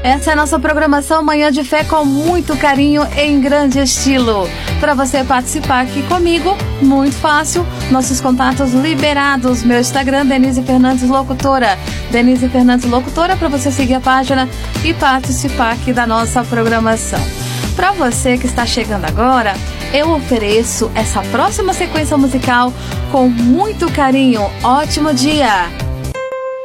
Essa é a nossa programação Manhã de Fé com muito carinho em grande estilo. Para você participar aqui comigo, muito fácil, nossos contatos liberados. Meu Instagram, Denise Fernandes Locutora. Denise Fernandes Locutora, para você seguir a página e participar aqui da nossa programação. Para você que está chegando agora, eu ofereço essa próxima sequência musical com muito carinho. Ótimo dia!